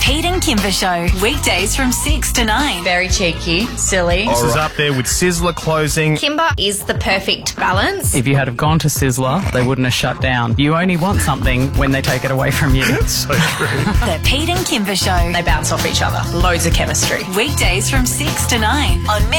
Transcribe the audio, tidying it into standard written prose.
Pete and Kimber Show, weekdays from 6 to 9. Very cheeky, silly. This is up there with Sizzler closing. Kimber is the perfect balance. If you had have gone to Sizzler, they wouldn't have shut down. You only want something when they take it away from you. That's so true. The Pete and Kimber Show. They bounce off each other. Loads of chemistry. Weekdays from 6 to 9 on